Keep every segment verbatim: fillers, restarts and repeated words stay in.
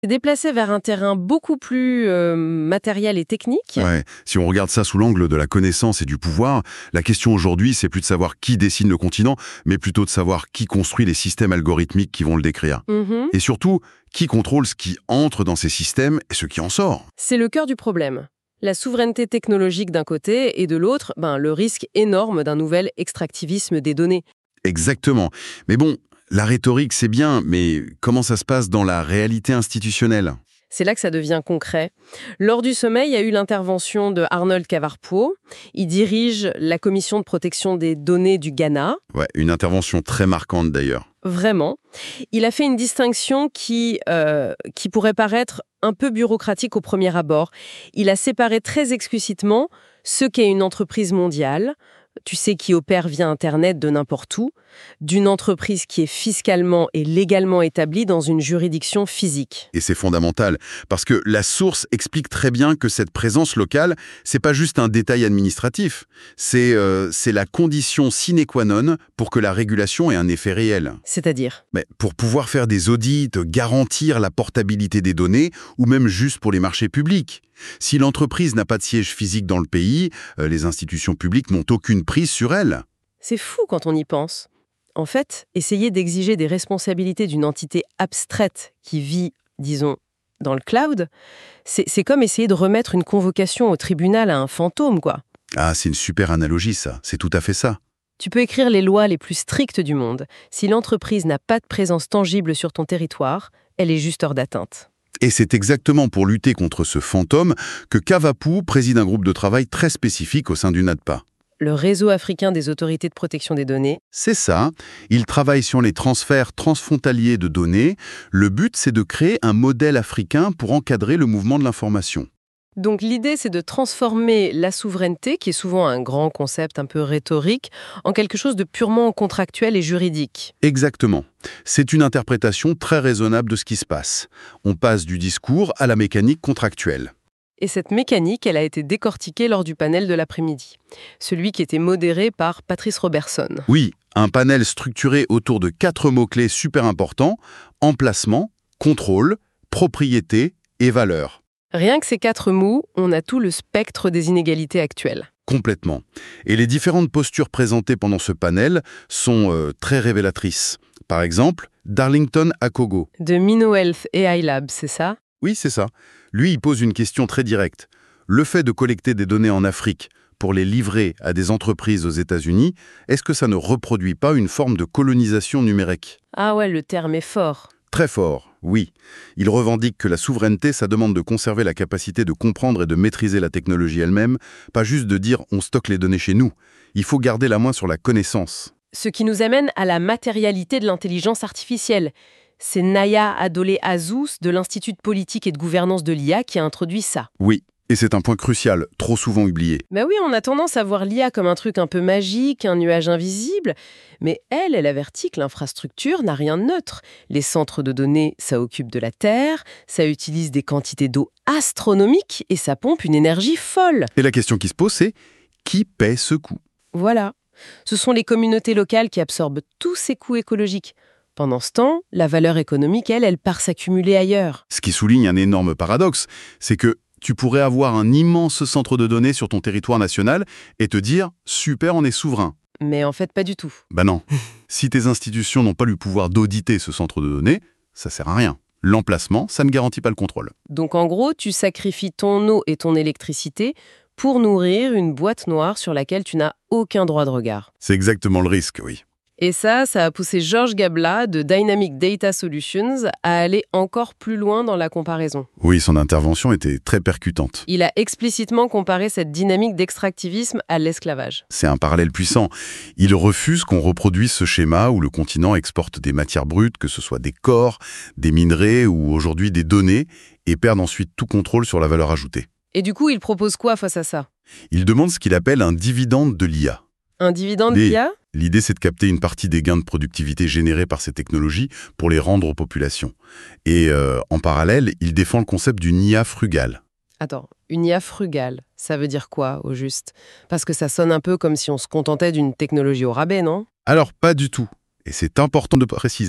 C'est déplacé vers un terrain beaucoup plus euh, matériel et technique. Ouais. Si on regarde ça sous l'angle de la connaissance et du pouvoir, la question aujourd'hui, c'est plus de savoir qui dessine le continent, mais plutôt de savoir qui construit les systèmes algorithmiques qui vont le décrire. Mhm. Et surtout, qui contrôle ce qui entre dans ces systèmes et ce qui en sort. C'est le cœur du problème. La souveraineté technologique d'un côté et de l'autre, ben, le risque énorme d'un nouvel extractivisme des données. Exactement. Mais bon, la rhétorique, c'est bien, mais comment ça se passe dans la réalité institutionnelle ? C'est là que ça devient concret. Lors du sommet, il y a eu l'intervention de Arnold Cavarpo. Il dirige la commission de protection des données du Ghana. Ouais, une intervention très marquante d'ailleurs. Vraiment. Il a fait une distinction qui, euh, qui pourrait paraître un peu bureaucratique au premier abord. Il a séparé très explicitement ce qu'est une entreprise mondiale, tu sais, qui opère via Internet de n'importe où, d'une entreprise qui est fiscalement et légalement établie dans une juridiction physique. Et c'est fondamental, parce que la source explique très bien que cette présence locale, c'est pas juste un détail administratif, c'est euh, c'est la condition sine qua non pour que la régulation ait un effet réel. C'est-à-dire ? Mais pour pouvoir faire des audits, garantir la portabilité des données, ou même juste pour les marchés publics. Si l'entreprise n'a pas de siège physique dans le pays, euh, les institutions publiques n'ont aucune prise sur elle. C'est fou quand on y pense. En fait, essayer d'exiger des responsabilités d'une entité abstraite qui vit, disons, dans le cloud, c'est, c'est comme essayer de remettre une convocation au tribunal à un fantôme, quoi. Ah, c'est une super analogie, ça. C'est tout à fait ça. Tu peux écrire les lois les plus strictes du monde. Si l'entreprise n'a pas de présence tangible sur ton territoire, elle est juste hors d'atteinte. Et c'est exactement pour lutter contre ce fantôme que Cavapu préside un groupe de travail très spécifique au sein du NADPA. Le réseau africain des autorités de protection des données. C'est ça. Il travaille sur les transferts transfrontaliers de données. Le but, c'est de créer un modèle africain pour encadrer le mouvement de l'information. Donc l'idée, c'est de transformer la souveraineté, qui est souvent un grand concept un peu rhétorique, en quelque chose de purement contractuel et juridique. Exactement. C'est une interprétation très raisonnable de ce qui se passe. On passe du discours à la mécanique contractuelle. Et cette mécanique, elle a été décortiquée lors du panel de l'après-midi. Celui qui était modéré par Patrice Robertson. Oui, un panel structuré autour de quatre mots-clés super importants: emplacement, contrôle, propriété et valeur. Rien que ces quatre mots, on a tout le spectre des inégalités actuelles. Complètement. Et les différentes postures présentées pendant ce panel sont euh, très révélatrices. Par exemple, Darlington Akogo. De MinoHealth A I Lab, c'est ça ? Oui, c'est ça. Lui, il pose une question très directe. Le fait de collecter des données en Afrique pour les livrer à des entreprises aux États-Unis, est-ce que ça ne reproduit pas une forme de colonisation numérique ? Ah ouais, le terme est fort. Très fort, oui. Il revendique que la souveraineté, ça demande de conserver la capacité de comprendre et de maîtriser la technologie elle-même, pas juste de dire « on stocke les données chez nous ». Il faut garder la main sur la connaissance. Ce qui nous amène à la matérialité de l'intelligence artificielle. C'est Naya Adolé-Azous de l'Institut de politique et de gouvernance de l'I A qui a introduit ça. Oui, et c'est un point crucial, trop souvent oublié. Ben oui, on a tendance à voir l'I A comme un truc un peu magique, un nuage invisible, mais elle, elle avertit que l'infrastructure n'a rien de neutre. Les centres de données, ça occupe de la Terre, ça utilise des quantités d'eau astronomiques et ça pompe une énergie folle. Et la question qui se pose, c'est qui paie ce coût ? Voilà. Ce sont les communautés locales qui absorbent tous ces coûts écologiques. Pendant ce temps, la valeur économique, elle, elle part s'accumuler ailleurs. Ce qui souligne un énorme paradoxe, c'est que tu pourrais avoir un immense centre de données sur ton territoire national et te dire « super, on est souverain ». Mais en fait, pas du tout. Ben non. Si tes institutions n'ont pas le pouvoir d'auditer ce centre de données, ça sert à rien. L'emplacement, ça ne garantit pas le contrôle. Donc en gros, tu sacrifies ton eau et ton électricité pour nourrir une boîte noire sur laquelle tu n'as aucun droit de regard. C'est exactement le risque, oui. Et ça, ça a poussé Georges Gabla de Dynamic Data Solutions à aller encore plus loin dans la comparaison. Oui, son intervention était très percutante. Il a explicitement comparé cette dynamique d'extractivisme à l'esclavage. C'est un parallèle puissant. Il refuse qu'on reproduise ce schéma où le continent exporte des matières brutes, que ce soit des corps, des minerais ou aujourd'hui des données, et perd ensuite tout contrôle sur la valeur ajoutée. Et du coup, il propose quoi face à ça ? Il demande ce qu'il appelle un dividende de l'I A. Un dividende Mais d'I A ? L'idée, c'est de capter une partie des gains de productivité générés par ces technologies pour les rendre aux populations. Et euh, en parallèle, il défend le concept d'une I A frugale. Attends, une I A frugale, ça veut dire quoi, au juste ? Parce que ça sonne un peu comme si on se contentait d'une technologie au rabais, non ? Alors, pas du tout. Et c'est important de préciser.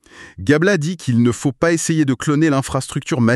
Gabla dit qu'il ne faut pas essayer de cloner l'infrastructure